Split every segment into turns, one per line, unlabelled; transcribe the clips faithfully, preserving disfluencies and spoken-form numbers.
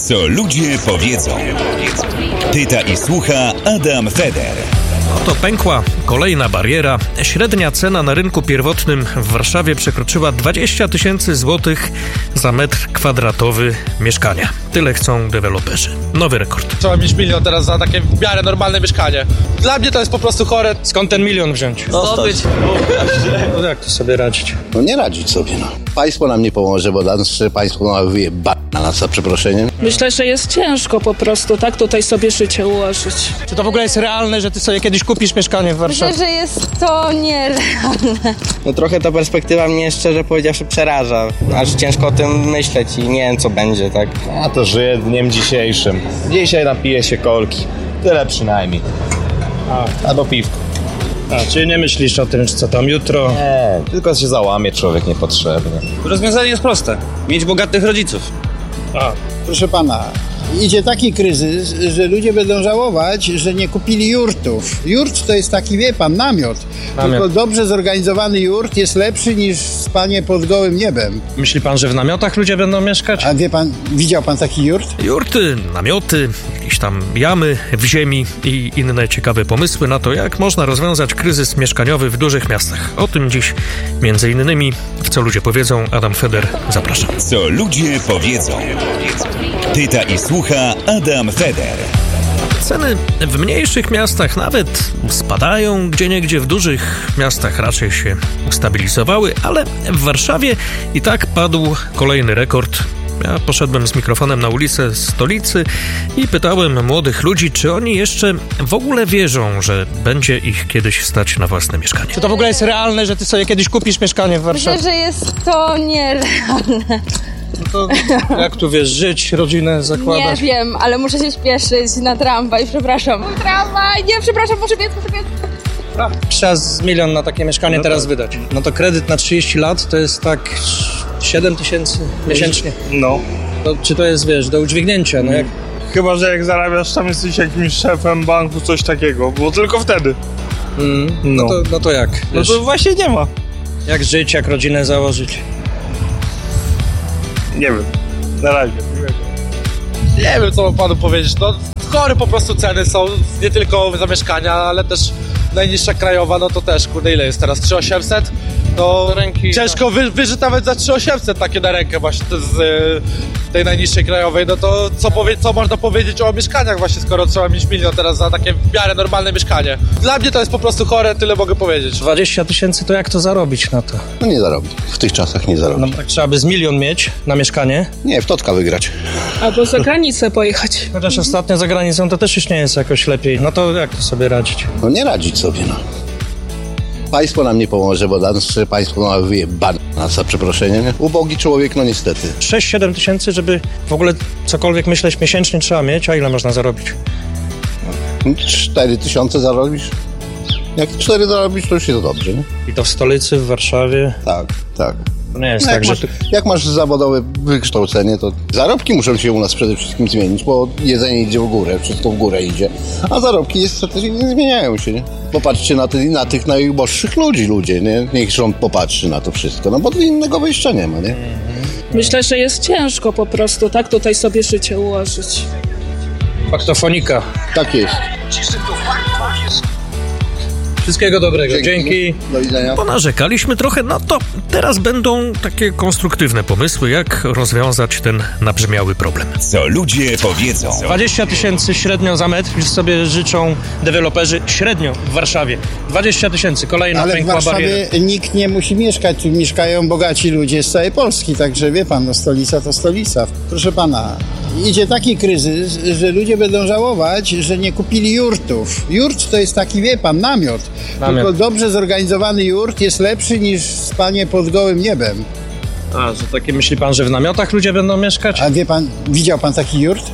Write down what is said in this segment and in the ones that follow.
Co ludzie powiedzą. Pyta i słucha Adam Feder.
Oto pękła kolejna bariera. Średnia cena na rynku pierwotnym w Warszawie przekroczyła dwadzieścia tysięcy złotych za metr kwadratowy mieszkania. Tyle chcą deweloperzy. Nowy rekord.
Trzeba mieć milion teraz za takie w miarę normalne mieszkanie. Dla mnie to jest po prostu chore.
Skąd ten milion wziąć?
Zdobyć.
No jak to sobie radzić?
No nie radzić sobie, no. Państwo nam nie pomoże, bo nasze państwo ma wyjebane na nas, za przeproszeniem.
Myślę, że jest ciężko po prostu tak tutaj sobie życie ułożyć.
Czy to w ogóle jest realne, że ty sobie kiedyś kupisz mieszkanie w Warszawie?
Myślę, że jest to nierealne.
No trochę ta perspektywa mnie, szczerze powiedziawszy, przeraża. Aż ciężko o tym myśleć i nie wiem, co będzie, tak?
A to żyję dniem dzisiejszym. Dzisiaj napiję się kolki. Tyle przynajmniej. A. Albo piwko.
A, czyli nie myślisz o tym, co tam jutro?
Nie, tylko się załamie człowiek niepotrzebnie.
Rozwiązanie jest proste. Mieć bogatych rodziców.
A.
Proszę pana, idzie taki kryzys, że ludzie będą żałować, że nie kupili jurtów. Jurt to jest taki, wie pan, namiot.
Namiot.
Tylko dobrze zorganizowany jurt jest lepszy niż spanie pod gołym niebem.
Myśli pan, że w namiotach ludzie będą mieszkać?
A wie pan, widział pan taki jurt?
Jurty, namioty, jakieś tam jamy w ziemi i inne ciekawe pomysły na to, jak można rozwiązać kryzys mieszkaniowy w dużych miastach. O tym dziś między innymi w Co ludzie powiedzą. Adam Feder, zapraszam.
Co ludzie powiedzą. Pyta i słucha Adam Feder.
Ceny w mniejszych miastach nawet spadają, gdzieniegdzie w dużych miastach raczej się ustabilizowały, ale w Warszawie i tak padł kolejny rekord. Ja poszedłem z mikrofonem na ulicę stolicy i pytałem młodych ludzi, czy oni jeszcze w ogóle wierzą, że będzie ich kiedyś stać na własne mieszkanie. Czy to w ogóle jest realne, że ty sobie kiedyś kupisz mieszkanie w Warszawie?
Myślę, że jest to nierealne.
No to jak tu wiesz, żyć, rodzinę zakładać?
Nie wiem, ale muszę się śpieszyć na tramwaj, przepraszam. Tramwaj, nie, przepraszam, muszę biec, muszę biec.
Trzeba z milion na takie mieszkanie no teraz tak. wydać. No to kredyt na trzydzieści lat to jest tak siedem tysięcy miesięcznie.
No.
To, czy to jest, wiesz, do udźwignięcia, no jak...
Chyba, że jak zarabiasz, tam jesteś jakimś szefem banku, coś takiego, bo tylko wtedy.
Mm, no. No, to, no to jak?
No to właśnie nie ma.
Jak żyć, jak rodzinę założyć?
Nie wiem, na razie.
Nie wiem, co mam panu powiedzieć. No, chore po prostu ceny są, nie tylko za mieszkania, ale też najniższa krajowa, no to też, kurde, ile jest teraz? trzy tysiące osiemset? No ręki, ciężko wy, wyżyć nawet za trzy tysiące osiemset takie na rękę właśnie z y, tej najniższej krajowej. No to co, powie, co można powiedzieć o mieszkaniach właśnie, skoro trzeba mieć milion teraz za takie w miarę normalne mieszkanie. Dla mnie to jest po prostu chore, tyle mogę powiedzieć.
dwadzieścia tysięcy to jak to zarobić na to?
No nie zarobi. W tych czasach nie zarobi.
No tak trzeba by z milion mieć na mieszkanie?
Nie, w totka wygrać.
Albo za granicę pojechać.
Chociaż ostatnio za granicą to też już nie jest jakoś lepiej. No to jak to sobie radzić?
No nie radzić sobie, no. Państwo nam nie pomoże, bo nasze państwo ma wyjebane na nas, za przeproszeniem. Ubogi człowiek, no niestety.
sześć siedem tysięcy, żeby w ogóle cokolwiek myśleć miesięcznie trzeba mieć, a ile można zarobić?
cztery tysiące zarobisz? Jak cztery zarobisz, to już jest dobrze, nie?
I to w stolicy, w Warszawie?
Tak, tak.
To nie jest
no
tak,
jak,
że...
masz, jak masz zawodowe wykształcenie, to zarobki muszą się u nas przede wszystkim zmienić, bo jedzenie idzie w górę, wszystko w górę idzie, a zarobki niestety nie zmieniają się, nie? Popatrzcie na, ty, na tych najuboższych ludzi, ludzie, nie? Niech rząd popatrzy na to wszystko, no bo innego wyjścia nie ma, nie?
Myślę, że jest ciężko po prostu tak tutaj sobie życie ułożyć.
Faktofonika.
Tak jest.
Wszystkiego dobrego. Dzięki. Dzięki.
Do widzenia.
Ponarzekaliśmy trochę, no to teraz będą takie konstruktywne pomysły, jak rozwiązać ten nabrzmiały problem.
Co ludzie powiedzą.
dwadzieścia tysięcy średnio za metr, już sobie życzą deweloperzy średnio w Warszawie. dwadzieścia tysięcy, kolejna
Ale w
pękła
Warszawie
bariera.
nikt nie musi mieszkać, tu mieszkają bogaci ludzie z całej Polski, także wie pan, no stolica to stolica. Proszę pana, idzie taki kryzys, że ludzie będą żałować, że nie kupili jurtów. Jurt to jest taki, wie pan, namiot.
Namiot.
Tylko dobrze zorganizowany jurt jest lepszy niż spanie pod gołym niebem.
A, że takie myśli pan, że w namiotach ludzie będą mieszkać?
A wie pan, widział pan taki jurt?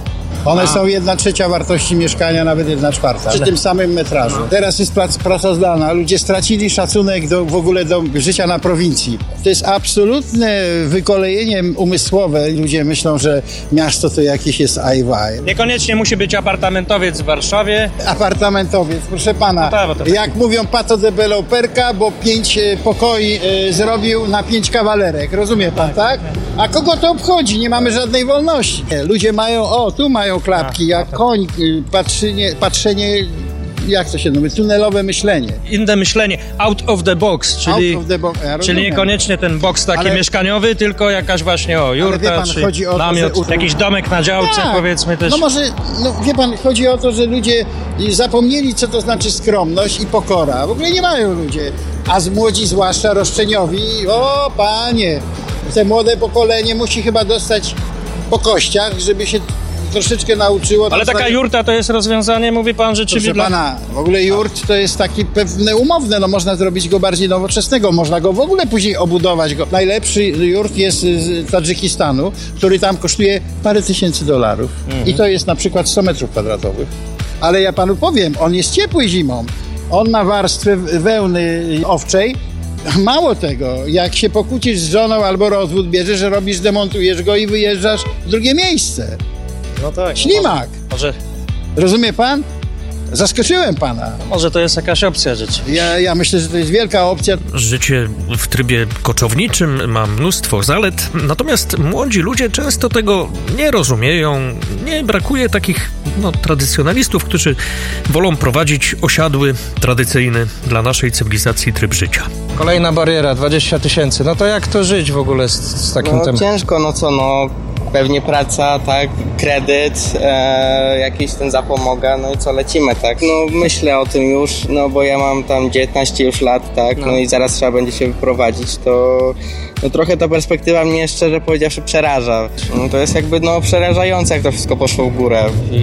One
A.
są jedna trzecia wartości mieszkania, nawet jedna czwarta. Przy tym samym metrażu. Teraz jest prac, praca zdalna. Ludzie stracili szacunek do, w ogóle do życia na prowincji. To jest absolutne wykolejenie umysłowe. Ludzie myślą, że miasto to jakieś jest ajwaj.
Niekoniecznie musi być apartamentowiec w Warszawie.
Apartamentowiec, proszę pana.
No tak, bo to tak.
Jak mówią, pato deweloperka, bo pięć e, pokoi e, zrobił na pięć kawalerek. Rozumie pan, tak? A kogo to obchodzi? Nie mamy żadnej wolności. Nie, ludzie mają, o, tu mają klapki, jak koń, y, patrzenie, patrzenie, jak to się mówi, tunelowe myślenie.
Inne myślenie, out of the box, czyli,
Out of the box, ja
czyli
rozumiem.
niekoniecznie ten box taki
Ale-
mieszkaniowy, tylko jakaś właśnie, o,
wie
jurta,
pan,
czy
chodzi o to,
namiot,
że u-
jakiś domek na działce,
Tak.
powiedzmy też.
No może, no wie pan, chodzi o to, że ludzie zapomnieli, co to znaczy skromność i pokora. W ogóle nie mają ludzie. A z młodzi, zwłaszcza roszczeniowi, o panie, te młode pokolenie musi chyba dostać po kościach, żeby się troszeczkę nauczyło.
Ale
to
taka
znaczy-
jurta to jest rozwiązanie, mówi pan, że czyli
Proszę
dla...
pana, w ogóle jurt to jest taki pewne umowne, no można zrobić go bardziej nowoczesnego, można go w ogóle później obudować go. Najlepszy jurt jest z Tadżykistanu, który tam kosztuje parę tysięcy dolarów i to jest na przykład sto metrów kwadratowych. Ale ja panu powiem, on jest ciepły zimą, on ma warstwę wełny owczej. Mało tego, jak się pokłócisz z żoną albo rozwód bierzesz, że robisz, demontujesz go i wyjeżdżasz w drugie miejsce.
No tak.
Ślimak.
Może,
Rozumie pan? Zaskoczyłem pana.
może to jest jakaś opcja rzeczy.
Ja, ja myślę, że to jest wielka opcja.
Życie w trybie koczowniczym ma mnóstwo zalet, natomiast młodzi ludzie często tego nie rozumieją. Nie brakuje takich no, tradycjonalistów, którzy wolą prowadzić osiadły, tradycyjny dla naszej cywilizacji tryb życia.
Kolejna bariera, dwadzieścia tysięcy. No to jak to żyć w ogóle z, z takim
No
tematem?
ciężko, no co, no pewnie praca, tak, kredyt, e, jakiś ten zapomoga, no i co, lecimy, tak. No myślę o tym już, no bo ja mam tam dziewiętnaście już lat, tak, no, no i zaraz trzeba będzie się wyprowadzić, to no trochę ta perspektywa mnie, szczerze powiedziawszy, przeraża. No to jest jakby, no przerażające, jak to wszystko poszło w górę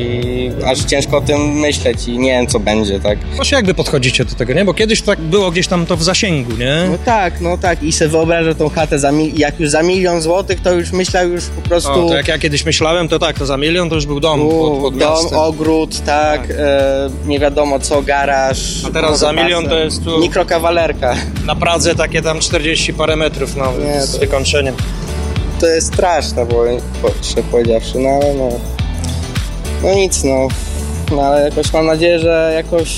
i aż ciężko o tym myśleć i nie wiem, co będzie, tak.
Właśnie jakby podchodzicie do tego, nie? Bo kiedyś tak było gdzieś tam to w zasięgu, nie?
No tak, no tak i sobie wyobrażę tą chatę, za mi- jak już za milion złotych, to już myślę już po prostu...
O, to jak ja kiedyś myślałem, to tak, to za milion to już był dom
U,
pod, pod
dom,
miastem.
ogród, tak, e, nie wiadomo co, garaż.
A teraz za
basen.
milion to jest tu-
Mikrokawalerka.
Na Pradze takie tam czterdzieści parę metrów, no,
Nie,
z
to-
wykończeniem.
To jest straszne, bo szczerze powiedziawszy, no ale no... No nic, no. No ale jakoś mam nadzieję, że jakoś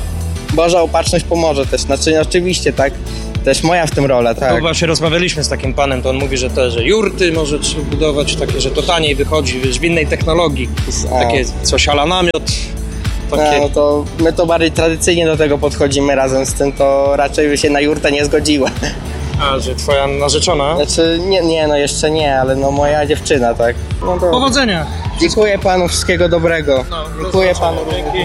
Boża opatrzność pomoże też. Znaczy oczywiście, tak, też moja w tym rola, tak.
No właśnie rozmawialiśmy z takim panem, to on mówi, że te, że jurty może trzeba budować takie, że to taniej wychodzi, wiesz, w innej technologii.
A.
Takie coś ala namiot. Takie...
No, no to my to bardziej tradycyjnie do tego podchodzimy, razem z tym to raczej by się na jurtę nie zgodziła.
A, że twoja narzeczona?
Znaczy, nie, nie, no jeszcze nie, ale no moja dziewczyna, tak. No to...
Powodzenia!
Dziękuję panu, wszystkiego dobrego.
No,
Dziękuję panu.
Dzięki.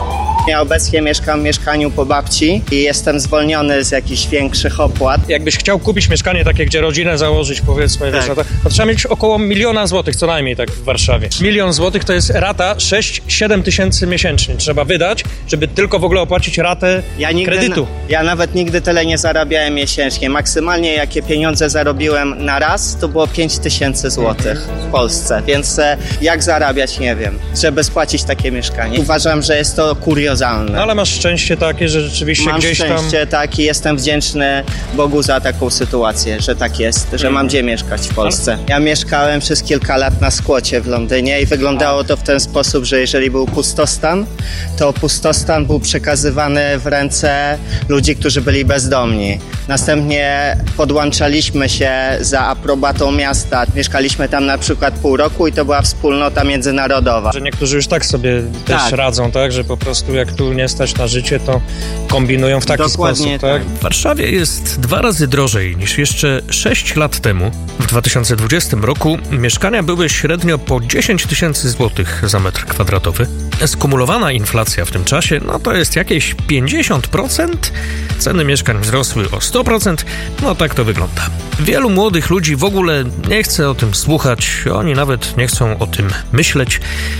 Ja obecnie mieszkam w mieszkaniu po babci i jestem zwolniony z jakichś większych opłat.
Jakbyś chciał kupić mieszkanie takie, gdzie rodzinę założyć, powiedzmy,
Tak.
wiesz, no to, to trzeba mieć około miliona złotych, co najmniej tak w Warszawie. Milion złotych to jest rata sześć siedem tysięcy miesięcznie. Trzeba wydać, żeby tylko w ogóle opłacić ratę
Ja nigdy,
kredytu.
Ja nawet nigdy tyle nie zarabiałem miesięcznie. Maksymalnie jakie pieniądze zarobiłem na raz, to było pięć tysięcy złotych w Polsce. Więc e, jak zarabiać, nie wiem, żeby spłacić takie mieszkanie. Uważam, że jest to kuriozalne.
No ale masz szczęście takie, że rzeczywiście
Mam
gdzieś
szczęście,
tam...
tak, i jestem wdzięczny Bogu za taką sytuację, że tak jest, że mam gdzie mieszkać w Polsce. Ja mieszkałem przez kilka lat na skłocie w Londynie i wyglądało to w ten sposób, że jeżeli był pustostan, to pustostan był przekazywany w ręce ludzi, którzy byli bezdomni. Następnie podłączaliśmy się za aprobatą miasta. Mieszkaliśmy tam na przykład pół roku i to była wspólnota międzynarodowa.
Że niektórzy już tak sobie też
Tak.
radzą, tak? Że po prostu jak tu nie stać na życie, to kombinują w taki
Dokładnie
sposób, tak?
W Warszawie jest dwa razy drożej niż jeszcze sześć lat temu. W dwa tysiące dwudziestym roku mieszkania były średnio po dziesięć tysięcy złotych za metr kwadratowy. Skumulowana inflacja w tym czasie, no to jest jakieś pięćdziesiąt procent. Ceny mieszkań wzrosły o sto procent. No tak to wygląda. Wielu młodych ludzi w ogóle nie chce o tym słuchać. Oni nawet nie chcą o tym myśleć.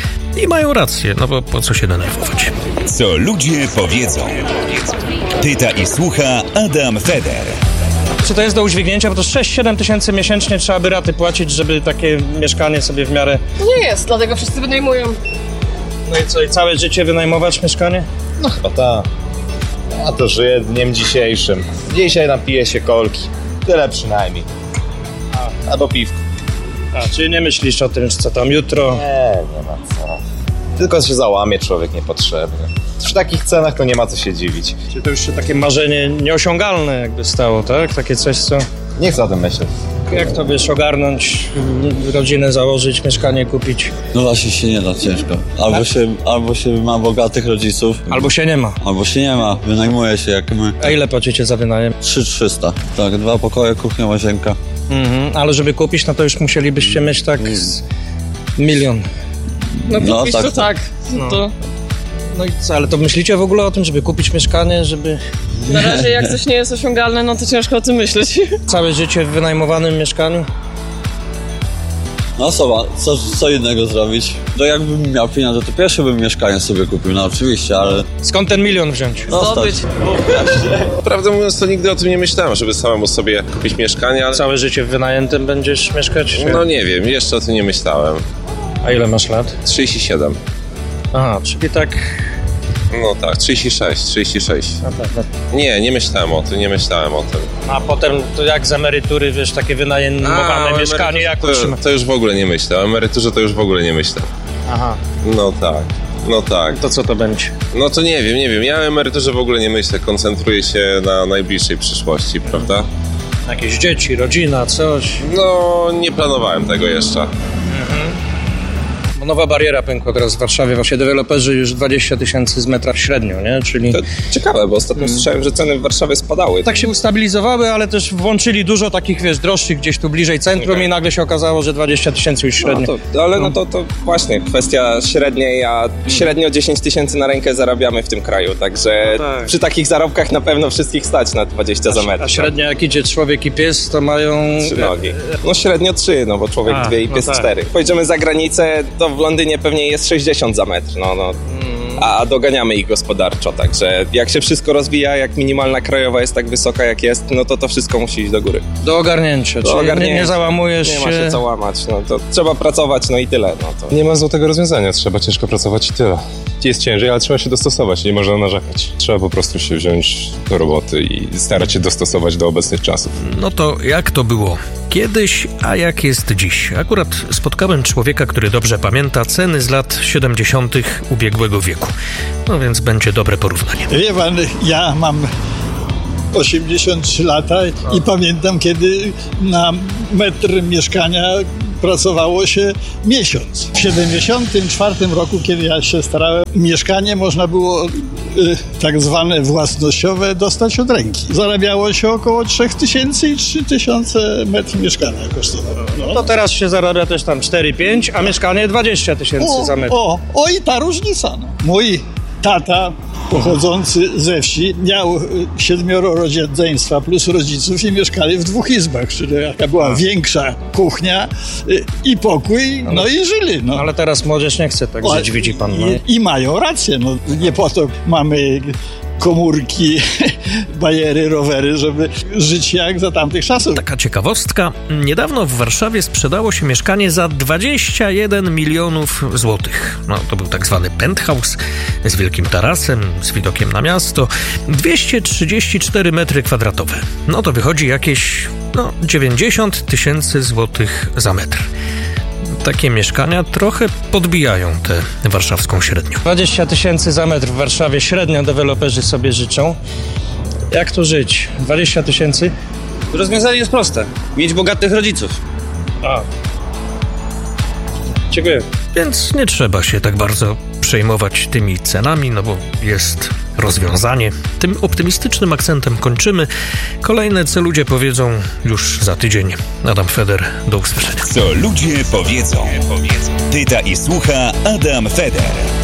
I mają rację, no bo po co się denerwować?
Co ludzie powiedzą. Pyta i słucha Adam Feder.
Czy to jest do udźwignięcia? Bo to sześć siedem tysięcy miesięcznie trzeba by raty płacić, żeby takie mieszkanie sobie w miarę...
Nie jest, dlatego wszyscy wynajmują.
No i co, i całe życie wynajmować mieszkanie?
No chyba tak. Ja to żyję dniem dzisiejszym. Dzisiaj napiję się kolki. Tyle przynajmniej. A, albo piwko.
A, czyli nie myślisz o tym, co tam jutro?
Nie, nie ma co. Tylko się załamie człowiek niepotrzebnie. Przy takich cenach to nie ma co się dziwić.
Czyli to już się takie marzenie nieosiągalne jakby stało, tak? Takie coś, co...
Nie chcę o tym myśleć.
Jak to wiesz, ogarnąć, rodzinę założyć, mieszkanie kupić?
No właśnie się nie da, ciężko. Albo, tak? się, albo się ma bogatych rodziców.
Albo się nie ma.
Albo się nie ma, wynajmuje się jak my.
A ile płacicie za wynajem?
trzy tysiące trzysta. Tak, dwa pokoje, kuchnia, łazienka.
Mhm, ale żeby kupić, no to już musielibyście mieć tak z milion.
No, no tak. To tak.
No. To... no i co, ale to myślicie w ogóle o tym, żeby kupić mieszkanie, żeby...
Na razie jak coś nie jest osiągalne, no to ciężko o tym myśleć.
Całe życie w wynajmowanym mieszkaniu?
No co, co, co innego zrobić? To jakbym miał pieniądze, to pierwsze bym mieszkanie sobie kupił, no oczywiście, ale...
Skąd ten milion wziąć?
No,
Zdobyć.
Prawdę mówiąc, to nigdy o tym nie myślałem, żeby samemu sobie kupić mieszkanie, ale...
Całe życie w wynajętym będziesz mieszkać? Czy...
No nie wiem, jeszcze o tym nie myślałem.
A ile masz lat?
trzydzieści siedem.
Aha, czyli tak...
No tak, trzydzieści sześć, trzydzieści sześć.
A tak, tak.
Nie, nie myślałem o tym, nie myślałem o tym.
A potem to jak z emerytury, wiesz, takie wynajmowane A, mieszkanie, jak
to, to już w ogóle nie myślę, o emeryturze to już w ogóle nie myślę.
Aha.
No tak, no tak.
To co to będzie?
No to nie wiem, nie wiem, ja o emeryturze w ogóle nie myślę, koncentruję się na najbliższej przyszłości, prawda?
Jakieś dzieci, rodzina, coś?
No, nie planowałem tego jeszcze.
Mhm. Nowa bariera pękła teraz w Warszawie. Właśnie deweloperzy już dwadzieścia tysięcy z metra średnio, nie? Czyli...
To ciekawe, bo ostatnio słyszałem, że ceny w Warszawie spadały.
Tak się ustabilizowały, ale też włączyli dużo takich, wiesz, droższych gdzieś tu bliżej centrum okay. I nagle się okazało, że dwadzieścia tysięcy już średnio.
No to, ale no to, to właśnie kwestia średniej, a średnio dziesięć tysięcy na rękę zarabiamy w tym kraju, także no tak. Przy takich zarobkach na pewno wszystkich stać na dwadzieścia
a,
za metr.
A średnio jak idzie człowiek i pies, to mają...
Trzy nogi. No średnio trzy, no bo człowiek a, dwie i pies no tak. cztery. Pojedziemy za granicę, to w Londynie pewnie jest sześćdziesiąt za metr, no, no. A doganiamy ich gospodarczo, także jak się wszystko rozwija, jak minimalna krajowa jest tak wysoka jak jest, no to to wszystko musi iść do góry.
Do ogarnięcia, do czyli ogarnięcia. Nie, nie załamujesz
nie
się.
Nie ma się co łamać, no to trzeba pracować, no i tyle. No to.
Nie ma złotego rozwiązania, trzeba ciężko pracować i tyle. Jest ciężej, ale trzeba się dostosować, nie można narzekać. Trzeba po prostu się wziąć do roboty i starać się dostosować do obecnych czasów.
No to jak to było kiedyś, a jak jest dziś? Akurat spotkałem człowieka, który dobrze pamięta ceny z lat siedemdziesiątych ubiegłego wieku. No więc będzie dobre porównanie.
Wie pan, ja mam osiemdziesiąt trzy lata i pamiętam, kiedy na metr mieszkania pracowało się miesiąc. W siedemdziesiątym czwartym roku, kiedy ja się starałem, mieszkanie można było y, tak zwane własnościowe dostać od ręki. Zarabiało się około trzy tysiące i trzy tysiące metr mieszkania kosztowało. No.
To teraz się zarabia też tam cztery pięć, a mieszkanie dwadzieścia tysięcy za metr.
O, o i ta różnica. No. Mój tata pochodzący ze wsi miał siedmioro rodzeństwa plus rodziców i mieszkali w dwóch izbach, czyli jaka była a. większa kuchnia i pokój, ale, no i żyli. No.
Ale teraz młodzież nie chce tak żyć, widzi pan. No.
I, I mają rację, no nie po to mamy komórki, bajery, rowery, żeby żyć jak za tamtych czasów.
Taka ciekawostka. Niedawno w Warszawie sprzedało się mieszkanie za dwadzieścia jeden milionów złotych. No, to był tak zwany penthouse z wielkim tarasem, z widokiem na miasto. dwieście trzydzieści cztery metry kwadratowe. No to wychodzi jakieś no, dziewięćdziesiąt tysięcy złotych za metr. Takie mieszkania trochę podbijają tę warszawską średnią.
dwadzieścia tysięcy za metr w Warszawie średnio deweloperzy sobie życzą. Jak tu żyć? dwadzieścia tysięcy?
Rozwiązanie jest proste. Mieć bogatych rodziców.
A. Dziękuję.
Więc nie trzeba się tak bardzo przejmować tymi cenami, no bo jest rozwiązanie. Tym optymistycznym akcentem kończymy. Kolejne, co ludzie powiedzą, już za tydzień. Adam Feder, do usłyszenia.
Co ludzie powiedzą. Pyta i słucha Adam Feder.